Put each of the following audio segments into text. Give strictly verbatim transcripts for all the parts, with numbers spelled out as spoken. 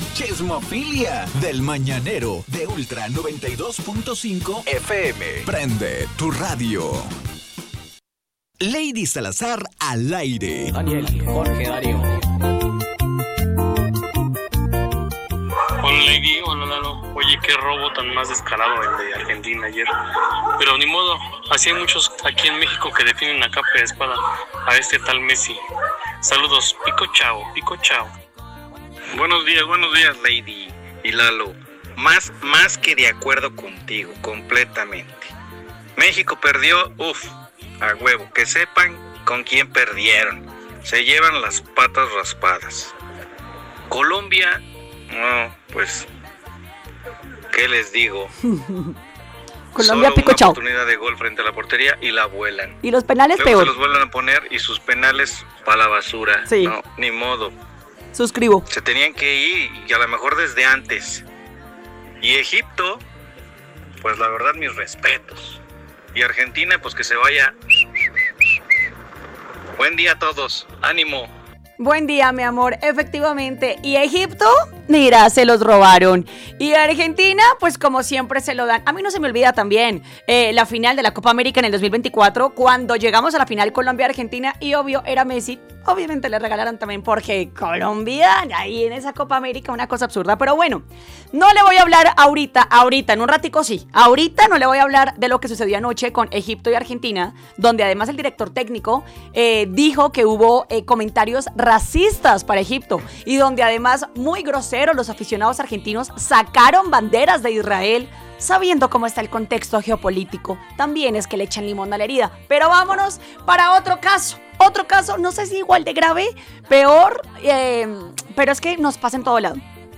Chismofilia del Mañanero de Ultra noventa y dos punto cinco F M. Prende tu radio. Lady Salazar al aire. Daniel, Jorge, Darío. Hola Lady, hola Lalo. Oye, qué robo tan más descarado el de Argentina ayer. Pero ni modo, así hay muchos aquí en México que defienden a capa de espada a este tal Messi. Saludos, pico chao, pico chao. Buenos días, buenos días Lady y Lalo. Más, más que de acuerdo contigo, completamente. México perdió, uff, a huevo. Que sepan con quién perdieron. Se llevan las patas raspadas. Colombia, no, pues, ¿qué les digo? Colombia Solo pico una chao. oportunidad de gol frente a la portería y la vuelan. Y los penales Luego peor. se los vuelven a poner y sus penales para la basura. Sí. No, ni modo. Suscribo. Se tenían que ir y a lo mejor desde antes. Y Egipto, pues la verdad mis respetos. Y Argentina, pues que se vaya. Buen día a todos, ánimo. Buen día, mi amor, efectivamente. ¿Y Egipto? Mira, se los robaron. Y Argentina, pues como siempre se lo dan. A mí no se me olvida también eh, la final de la Copa América en el dos mil veinticuatro, cuando llegamos a la final Colombia-Argentina y obvio era Messi. Obviamente le regalaron también porque Colombia, ahí en esa Copa América, una cosa absurda. Pero bueno, no le voy a hablar ahorita, ahorita, en un ratico sí. Ahorita no le voy a hablar de lo que sucedió anoche con Egipto y Argentina, donde además el director técnico eh, dijo que hubo eh, comentarios racistas para Egipto y donde además muy groseros los aficionados argentinos sacaron banderas de Israel. Sabiendo cómo está el contexto geopolítico, también es que le echan limón a la herida. Pero vámonos para otro caso. Otro caso, no sé si igual de grave, peor, eh, pero es que nos pasa en todo lado.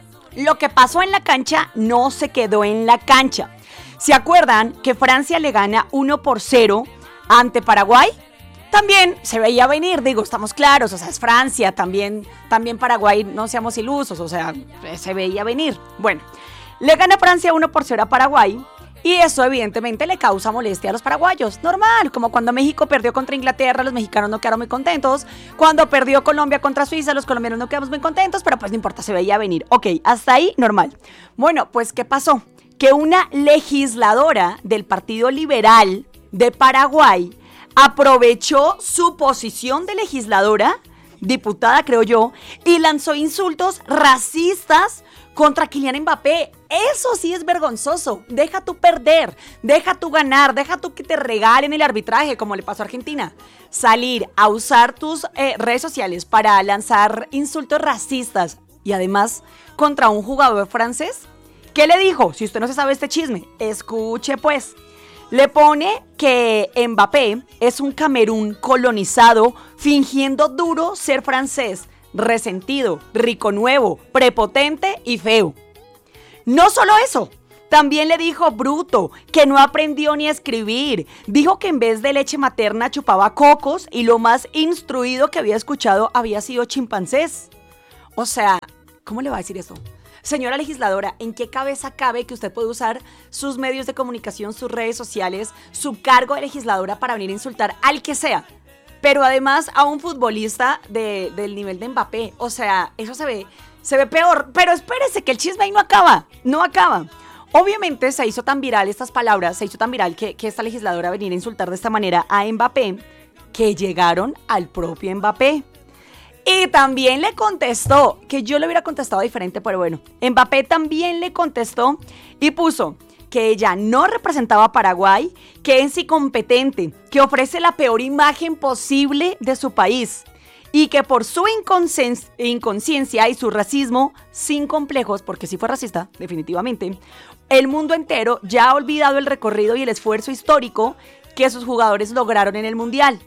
Lo que pasó en la cancha no se quedó en la cancha. ¿Se acuerdan que Francia le gana uno por cero ante Paraguay? También se veía venir, digo, estamos claros, o sea, es Francia, también, también Paraguay, no seamos ilusos, o sea, se veía venir. Bueno, le gana Francia uno por cero a Paraguay y eso evidentemente le causa molestia a los paraguayos. Normal, como cuando México perdió contra Inglaterra, los mexicanos no quedaron muy contentos. Cuando perdió Colombia contra Suiza, los colombianos no quedamos muy contentos, pero pues no importa, se veía venir. Ok, hasta ahí normal. Bueno, pues ¿qué pasó? Que una legisladora del Partido Liberal de Paraguay aprovechó su posición de legisladora, diputada creo yo, y lanzó insultos racistas contra Kylian Mbappé. Eso sí es vergonzoso. Deja tú perder, deja tú ganar, deja tú que te regalen el arbitraje, como le pasó a Argentina. Salir a usar tus eh, redes sociales para lanzar insultos racistas y además contra un jugador francés. ¿Qué le dijo? Si usted no se sabe este chisme, escuche pues. Le pone que Mbappé es un Camerún colonizado fingiendo duro ser francés, resentido, rico nuevo, prepotente y feo. No solo eso, también le dijo bruto, que no aprendió ni a escribir. Dijo que en vez de leche materna chupaba cocos y lo más instruido que había escuchado había sido chimpancés. O sea, ¿cómo le va a decir eso? Señora legisladora, ¿en qué cabeza cabe que usted puede usar sus medios de comunicación, sus redes sociales, su cargo de legisladora para venir a insultar al que sea? Pero además a un futbolista de, del nivel de Mbappé. O sea, eso se ve, se ve peor. Pero espérese que el chisme ahí no acaba, no acaba. Obviamente se hizo tan viral estas palabras, se hizo tan viral que, que esta legisladora venir a insultar de esta manera a Mbappé, que llegaron al propio Mbappé. Y también le contestó, que yo le hubiera contestado diferente, pero bueno, Mbappé también le contestó y puso que ella no representaba a Paraguay, que es incompetente, que ofrece la peor imagen posible de su país y que por su inconsciencia y su racismo, sin complejos, porque sí fue racista, definitivamente, el mundo entero ya ha olvidado el recorrido y el esfuerzo histórico que sus jugadores lograron en el Mundial.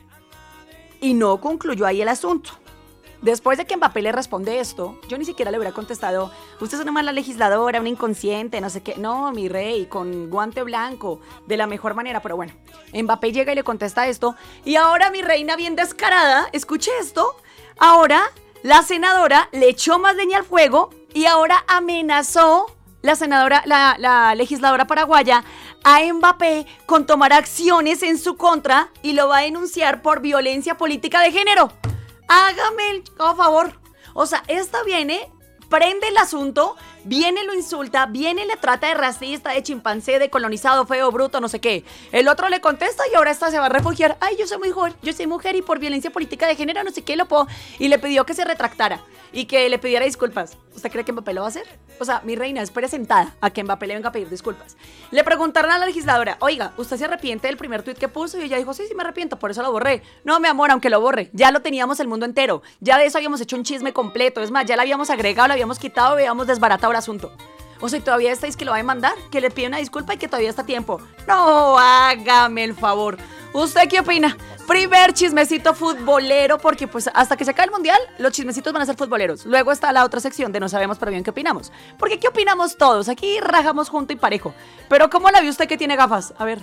Y no concluyó ahí el asunto. Después de que Mbappé le responde esto, yo ni siquiera le hubiera contestado, usted es una mala legisladora, una inconsciente, no sé qué. No, mi rey, con guante blanco, de la mejor manera. Pero bueno, Mbappé llega y le contesta esto. Y ahora mi reina bien descarada, escuche esto, ahora la senadora le echó más leña al fuego y ahora amenazó la senadora, la, la legisladora paraguaya a Mbappé con tomar acciones en su contra y lo va a denunciar por violencia política de género. Hágame el oh, favor. O sea, esta viene prende el asunto, viene, lo insulta, viene, le trata de racista, de chimpancé, de colonizado, feo, bruto, no sé qué. El otro le contesta y ahora esta se va a refugiar. Ay, yo soy mujer, yo soy mujer y por violencia política de género, no sé qué, lo puedo. Y le pidió que se retractara y que le pidiera disculpas. ¿Usted cree que Mbappé lo va a hacer? O sea, mi reina, espere sentada a que Mbappé le venga a pedir disculpas. Le preguntaron a la legisladora, oiga, ¿usted se arrepiente del primer tuit que puso? Y ella dijo, sí, sí me arrepiento, por eso lo borré. No, mi amor, aunque lo borre, ya lo teníamos el mundo entero. Ya de eso habíamos hecho un chisme completo. Es más, ya le habíamos agregado, le habíamos quitado, habíamos desbaratado el asunto. O sea, todavía estáis que lo va a demandar, que le pide una disculpa y que todavía está a tiempo. No, hágame el favor. ¿Usted qué opina? Primer chismecito futbolero, porque pues hasta que se acabe el mundial, los chismecitos van a ser futboleros. Luego está la otra sección de no sabemos pero bien qué opinamos. Porque ¿qué opinamos todos? Aquí rajamos junto y parejo. Pero ¿cómo la vio usted que tiene gafas? A ver.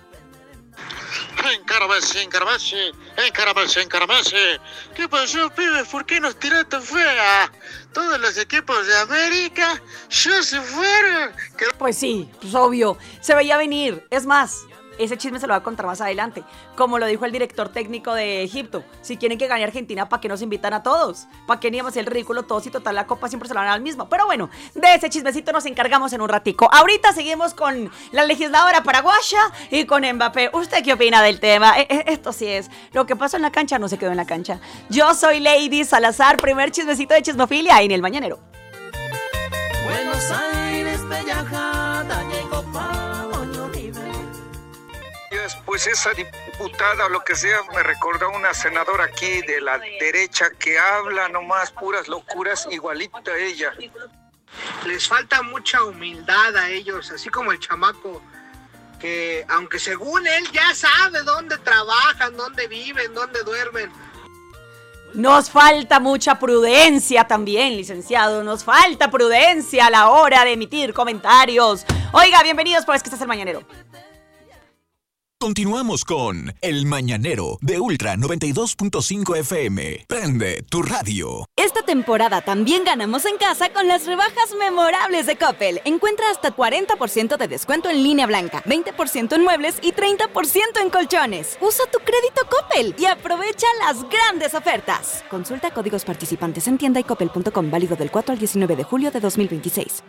Encaramese, encaramese, encaramese, encaramese. ¿Qué pasó, pibe? ¿Por qué nos tiraste fea? Todos los equipos de América ya se fueron. Pues sí, pues obvio. Se veía venir. Es más, ese chisme se lo voy a contar más adelante. Como lo dijo el director técnico de Egipto. Si quieren que gane Argentina, ¿para qué nos invitan a todos? ¿Para qué ni vamos a hacer el ridículo todos y total la copa siempre se la dan al mismo? Pero bueno, de ese chismecito nos encargamos en un ratico. Ahorita seguimos con la legisladora paraguaya y con Mbappé. ¿Usted qué opina del tema? Eh, eh, esto sí es. Lo que pasó en la cancha no se quedó en la cancha. Yo soy Lady Salazar, primer chismecito de Chismofilia en El Mañanero. Buenos Aires, bellajada, llegó Pablo Vive. Pues esa diputada o lo que sea me recordó a una senadora aquí de la derecha que habla nomás puras locuras, igualita a ella. Les falta mucha humildad a ellos, así como el chamaco que aunque según él ya sabe dónde trabajan, dónde viven, dónde duermen. Nos falta mucha prudencia también, licenciado. Nos falta prudencia a la hora de emitir comentarios. Oiga, bienvenidos, pues que este es El Mañanero. Continuamos con El Mañanero de Ultra noventa y dos punto cinco F M. Prende tu radio. Esta temporada también ganamos en casa con las rebajas memorables de Coppel. Encuentra hasta cuarenta por ciento de descuento en línea blanca, veinte por ciento en muebles y treinta por ciento en colchones. Usa tu crédito Coppel y aprovecha las grandes ofertas. Consulta códigos participantes en tienda y coppel punto com, válido del cuatro al diecinueve de julio de dos mil veintiséis.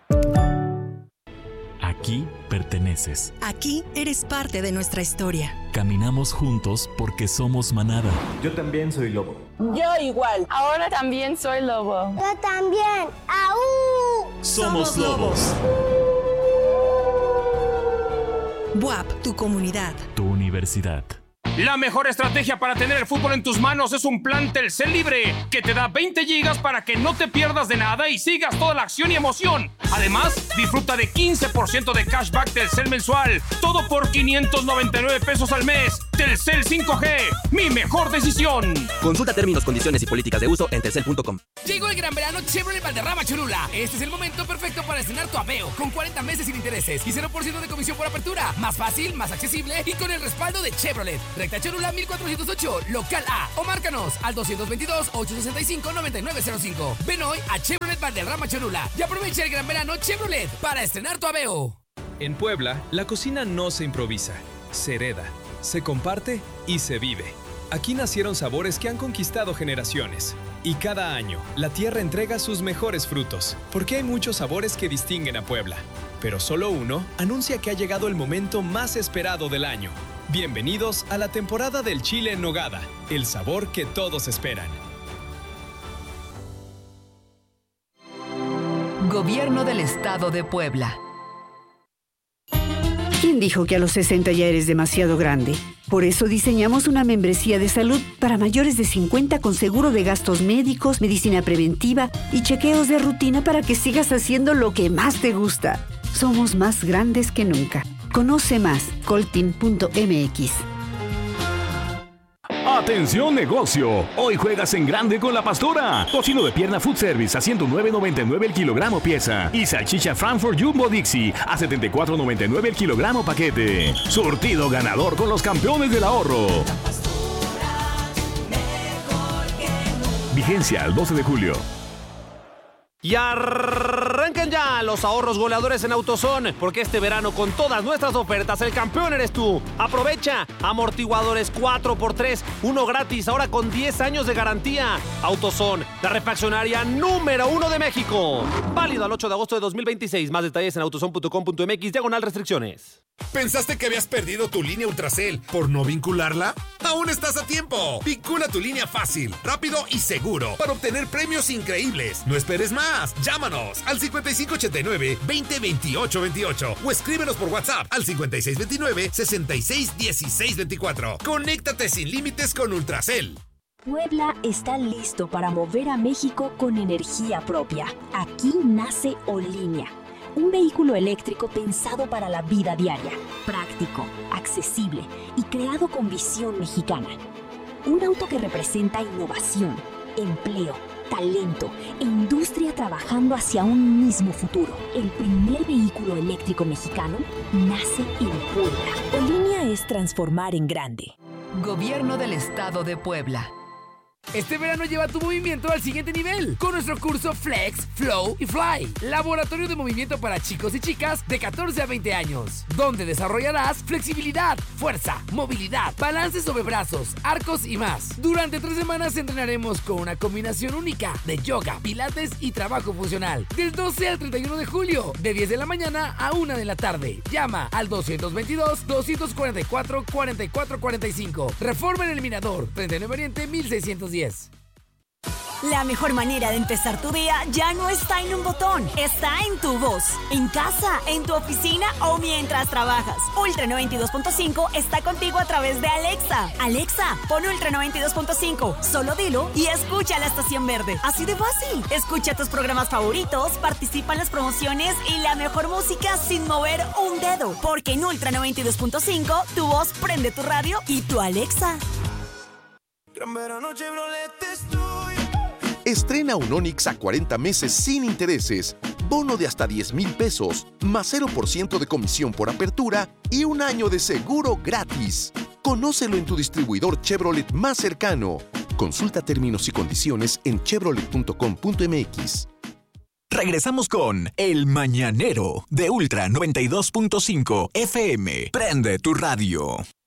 Aquí perteneces. Aquí eres parte de nuestra historia. Caminamos juntos porque somos manada. Yo también soy lobo. Yo igual. Ahora también soy lobo. Yo también. ¡Aú! Somos lobos. B U A P, tu comunidad. Tu universidad. La mejor estrategia para tener el fútbol en tus manos es un plan Telcel Libre que te da veinte gigas para que no te pierdas de nada y sigas toda la acción y emoción. Además, disfruta de quince por ciento de cashback Telcel mensual. Todo por quinientos noventa y nueve pesos al mes. Telcel cinco G, mi mejor decisión. Consulta términos, condiciones y políticas de uso en telcel punto com. Llegó el gran verano Chevrolet Valderrama Cholula. Este es el momento perfecto para estrenar tu Aveo con cuarenta meses sin intereses y cero por ciento de comisión por apertura. Más fácil, más accesible y con el respaldo de Chevrolet. Recta Cholula mil cuatrocientos ocho, local A. O márcanos al doscientos veintidós, ochocientos sesenta y cinco, noventa y nueve cero cinco. Ven hoy a Chevrolet Valderrama Cholula y aprovecha el gran verano Chevrolet para estrenar tu Aveo. En Puebla, la cocina no se improvisa, se hereda, se comparte y se vive. Aquí nacieron sabores que han conquistado generaciones. Y cada año, la tierra entrega sus mejores frutos, porque hay muchos sabores que distinguen a Puebla. Pero solo uno anuncia que ha llegado el momento más esperado del año. Bienvenidos a la temporada del chile en nogada, el sabor que todos esperan. Gobierno del Estado de Puebla. ¿Quién dijo que a los sesenta ya eres demasiado grande? Por eso diseñamos una membresía de salud para mayores de cincuenta con seguro de gastos médicos, medicina preventiva y chequeos de rutina para que sigas haciendo lo que más te gusta. Somos más grandes que nunca. Conoce más, coltin punto m x. ¡Atención negocio! Hoy juegas en grande con La Pastora. Tocino de pierna Food Service a ciento nueve noventa y nueve el kilogramo pieza. Y salchicha Frankfurt Jumbo Dixie a setenta y cuatro noventa y nueve el kilogramo paquete. Surtido ganador con los campeones del ahorro. Vigencia al doce de julio. Y arranca Arrancan ya los ahorros goleadores en AutoZone, porque este verano con todas nuestras ofertas el campeón eres tú. Aprovecha, amortiguadores cuatro por tres, uno gratis, ahora con diez años de garantía. AutoZone, la refaccionaria número uno de México. Válido al ocho de agosto de dos mil veintiséis. Más detalles en autozone punto com punto mx, diagonal restricciones. ¿Pensaste que habías perdido tu línea Ultracel por no vincularla? ¡Aún estás a tiempo! Vincula tu línea fácil, rápido y seguro para obtener premios increíbles. No esperes más. Llámanos al cincuenta y cinco ochenta y nueve, veinte veintiocho veintiocho o escríbenos por WhatsApp al cincuenta y seis veintinueve, sesenta y seis dieciséis veinticuatro. Conéctate sin límites con Ultracel. Puebla está listo para mover a México con energía propia. Aquí nace Olinea, un vehículo eléctrico pensado para la vida diaria, práctico, accesible y creado con visión mexicana. Un auto que representa innovación, empleo, talento e industria trabajando hacia un mismo futuro. El primer vehículo eléctrico mexicano nace en Puebla. Olinea es transformar en grande. Gobierno del Estado de Puebla. Este verano lleva tu movimiento al siguiente nivel con nuestro curso Flex, Flow y Fly, laboratorio de movimiento para chicos y chicas de catorce a veinte años, donde desarrollarás flexibilidad, fuerza, movilidad, balance sobre brazos, arcos y más. Durante tres semanas entrenaremos con una combinación única de yoga, pilates y trabajo funcional, del doce al treinta y uno de julio, de diez de la mañana a una de la tarde. Llama al doscientos veintidós, doscientos cuarenta y cuatro, cuarenta y cuatro cuarenta y cinco. Reforma en el Mirador, treinta y nueve Oriente, mil seiscientos diez. La mejor manera de empezar tu día ya no está en un botón, está en tu voz. En casa, en tu oficina o mientras trabajas. Ultra noventa y dos punto cinco está contigo a través de Alexa. Alexa, pon Ultra noventa y dos punto cinco, solo dilo y escucha la estación verde. Así de fácil. Escucha tus programas favoritos, participa en las promociones y la mejor música sin mover un dedo. Porque en Ultra noventa y dos punto cinco, tu voz prende tu radio y tu Alexa. Gran verano Chevrolet estoy. Estrena un Onix a cuarenta meses sin intereses, bono de hasta diez mil pesos, más cero por ciento de comisión por apertura y un año de seguro gratis. Conócelo en tu distribuidor Chevrolet más cercano. Consulta términos y condiciones en chevrolet punto com punto mx. Regresamos con El Mañanero de Ultra noventa y dos punto cinco F M. Prende tu radio.